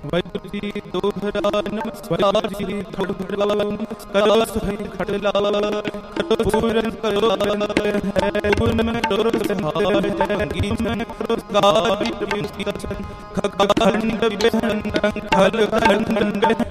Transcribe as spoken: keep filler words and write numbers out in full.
ਵਾਹਿਗੁਰੂ ਜੀ ਦੋਹਰਾ ਨਮਸਕਾਰ ਜੀ ਦੋਹਰਾ ਕਰੋ ਸਹੀ ਖਟਲਾ ਕਰੋ ਪੂਰਨ ਕਰੋ ਹੈ ਪੂਰਨ ਕਰੋ ਸਹਾਇ ਹੈ ਗੀਤ ਕਰੋ ਗਾਵੀ ਤੁਮਸੀ ਕਛਨ ਖਖੰਡ ਬਿਹੰਡ ਖਲ ਖੰਡ